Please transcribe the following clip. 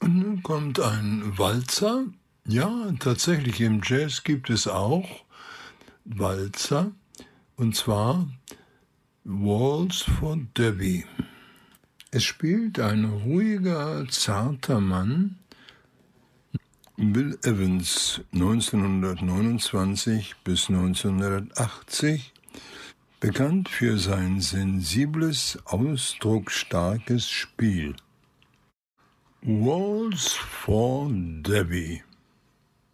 Und nun kommt ein Walzer. Ja, tatsächlich im Jazz gibt es auch Walzer. Und zwar Waltz for Debbie. Es spielt ein ruhiger, zarter Mann, Bill Evans, 1929 bis 1980, bekannt für sein sensibles, ausdrucksstarkes Spiel. Waltz for Debbie.